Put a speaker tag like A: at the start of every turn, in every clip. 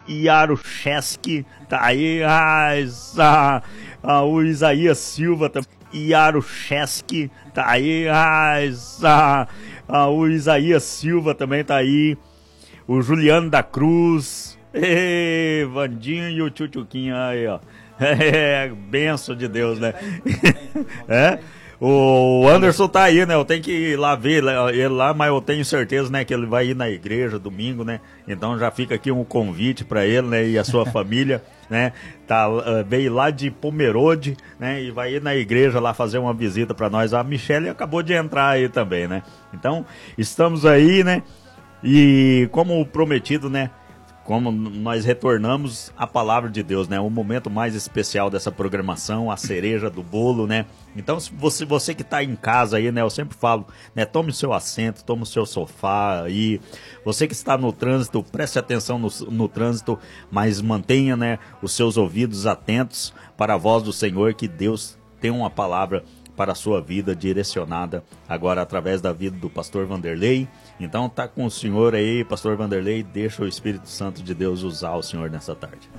A: Yarucheski tá aí, o Isaías Silva também. Yarucheski tá aí, o Isaías Silva também tá aí. O Juliano da Cruz, Vandinho e o Tchutchuquinho aí, ó. Benção de Deus, né? O Anderson tá aí, né? Eu tenho que ir lá ver ele lá, mas eu tenho certeza, né, que ele vai ir na igreja domingo, né? Então já fica aqui um convite para ele, né, e a sua família, né? Veio lá de Pomerode, né? E vai ir na igreja lá fazer uma visita para nós. A Michelle acabou de entrar aí também, né? Então, estamos aí, né? E como prometido, né? Como nós retornamos à palavra de Deus, né? O momento mais especial dessa programação, a cereja do bolo, né? Então, se você que está em casa aí, né? Eu sempre falo, né? Tome o seu assento, tome o seu sofá aí. Você que está no trânsito, preste atenção no trânsito, mas mantenha, né? Os seus ouvidos atentos para a voz do Senhor, que Deus tem uma palavra para a sua vida, direcionada agora através da vida do pastor Vanderlei. Então tá com o senhor aí, pastor Vanderlei, deixa o Espírito Santo de Deus usar o senhor nessa tarde.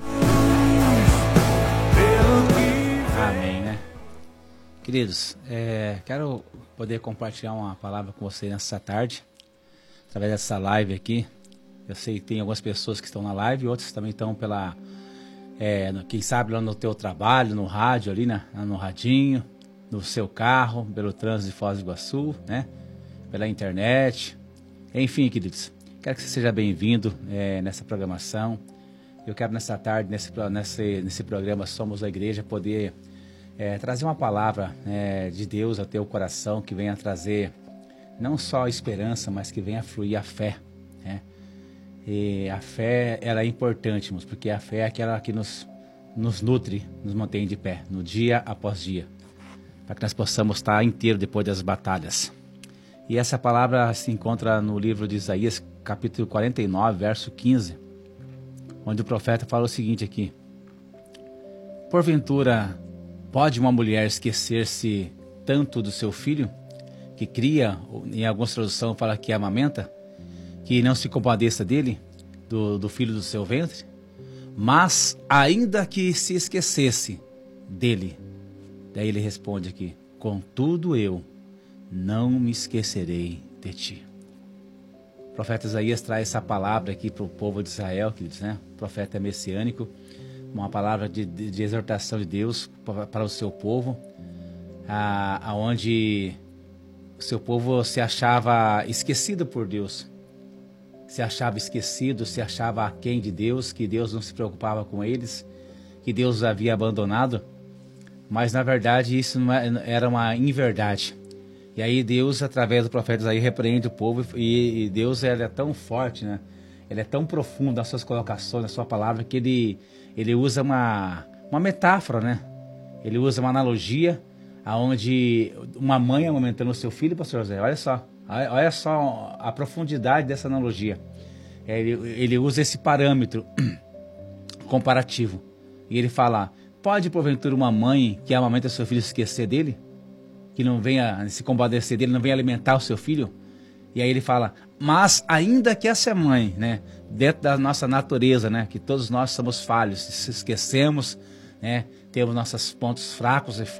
B: Amém, né? Queridos, quero poder compartilhar uma palavra com você nessa tarde, através dessa live aqui. Eu sei que tem algumas pessoas que estão na live, outras também estão quem sabe lá no teu trabalho, no rádio ali, né? No radinho, no seu carro, pelo trânsito de Foz do Iguaçu, né? Pela internet. Enfim, queridos, quero que você seja bem-vindo nessa programação. Eu quero nessa tarde, nesse programa Somos a Igreja, poder trazer uma palavra de Deus ao teu coração, que venha trazer não só a esperança, mas que venha fluir a fé, né? E a fé, ela é importante, irmãos, porque a fé é aquela que nos nutre, nos mantém de pé, no dia após dia, para que nós possamos estar inteiros depois das batalhas. E essa palavra se encontra no livro de Isaías, capítulo 49, verso 15, onde o profeta fala o seguinte aqui: porventura, pode uma mulher esquecer-se tanto do seu filho, que cria, em algumas traduções fala que amamenta, que não se compadeça dele, do filho do seu ventre? Mas, ainda que se esquecesse dele, daí ele responde aqui: contudo eu não me esquecerei de ti. O profeta Isaías traz essa palavra aqui para o povo de Israel, queridos, né? O profeta é messiânico, uma palavra de exortação de Deus para o seu povo, aonde o seu povo se achava esquecido por Deus, se achava esquecido, se achava aquém de Deus, que Deus não se preocupava com eles, que Deus os havia abandonado. Mas na verdade isso não era uma inverdade. E aí Deus, através do profeta Isaías, repreende o povo, e Deus, ele é tão forte, né? Ele é tão profundo nas suas colocações, na sua palavra, que ele usa uma metáfora, né? Ele usa uma analogia, aonde uma mãe amamentando o seu filho, pastor José, olha só a profundidade dessa analogia. Ele usa esse parâmetro comparativo, e ele fala: pode porventura uma mãe que amamenta seu filho esquecer dele? Que não venha se compadecer dele, não venha alimentar o seu filho? E aí ele fala: mas ainda que essa mãe, né, dentro da nossa natureza, né, que todos nós somos falhos, se esquecemos, né, temos nossos pontos fracos e fortes,